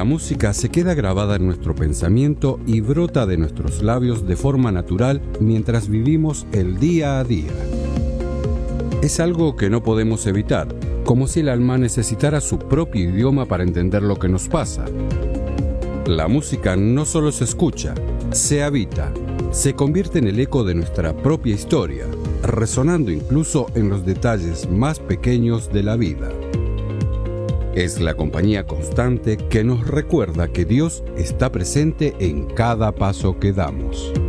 La música se queda grabada en nuestro pensamiento y brota de nuestros labios de forma natural mientras vivimos el día a día. Es algo que no podemos evitar, como si el alma necesitara su propio idioma para entender lo que nos pasa. La música no solo se escucha, se habita, se convierte en el eco de nuestra propia historia, resonando incluso en los detalles más pequeños de la vida. Es la compañía constante que nos recuerda que Dios está presente en cada paso que damos.